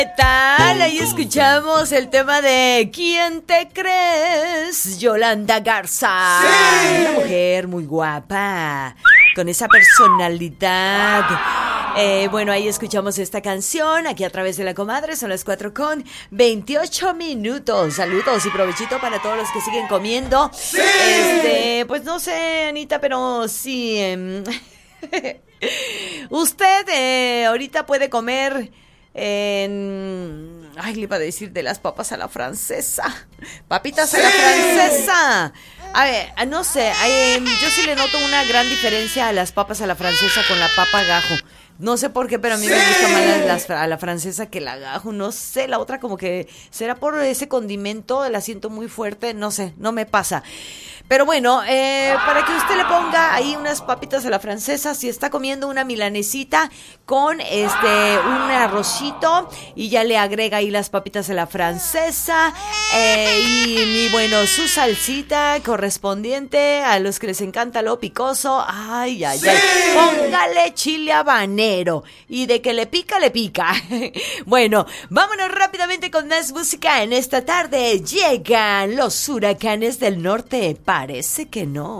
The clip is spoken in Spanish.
¿Qué tal? Ahí escuchamos el tema de ¿Quién te crees? Yolanda Garza. ¡Sí! Una mujer muy guapa, con esa personalidad. Bueno, ahí escuchamos esta canción aquí a través de La Comadre. Son las 4:28. Saludos y provechito para todos los que siguen comiendo. ¡Sí! Pues no sé, Anita, pero sí. Usted ahorita puede comer ay, le iba a decir de las papas a la francesa. Papitas a la francesa. A ver, no sé, yo sí le noto una gran diferencia a las papas a la francesa con la papa gajo. No sé por qué, pero a mí me gusta más a la francesa que la gajo. No sé, la otra como que será por ese condimento, la siento muy fuerte, no sé, no me pasa. Pero bueno, para que usted le ponga ahí unas papitas a la francesa, si está comiendo una milanesita con un arrocito y ya le agrega ahí las papitas a la francesa y bueno, su salsita correspondiente a los que les encanta lo picoso. Ay, ay, ay. Póngale chile habanero y de que le pica, le pica. Bueno, vámonos rápidamente con más música en esta tarde. Llegan los huracanes del norte. Parece que no.